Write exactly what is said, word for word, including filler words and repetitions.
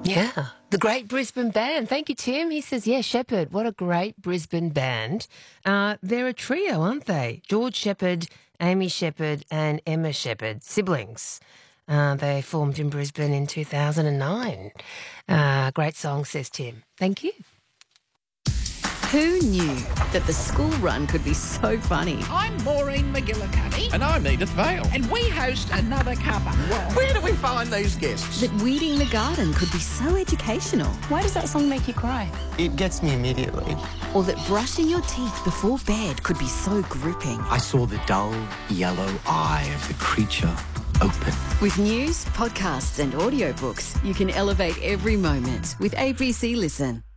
Yeah, the Great Brisbane Band. Thank you, Tim. He says, yeah, Shepherd, what a great Brisbane band. Uh, they're a trio, aren't they? George Shepherd, Amy Shepherd and Emma Shepherd, siblings. Uh, they formed in Brisbane in two thousand nine. Uh, great song, says Tim. Thank you. Who knew that the school run could be so funny? I'm Maureen McGillicuddy. And I'm Edith Vale. And we host Another Cuppa. Where do we find these guests? That weeding the garden could be so educational. Why does that song make you cry? It gets me immediately. Or that brushing your teeth before bed could be so gripping. I saw the dull, yellow eye of the creature open. With news, podcasts and audiobooks, you can elevate every moment with A B C Listen.